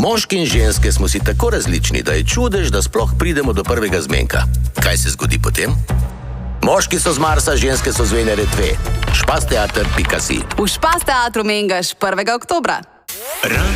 Moški in ženske smo si tako različni, da je čudež, da sploh pridemo do prvega zmenka. Kaj se zgodi potem? Moški so z Marsa, ženske so z Venere 2. Špasteater.si. V Špas teatru Mengaš 1. oktobra.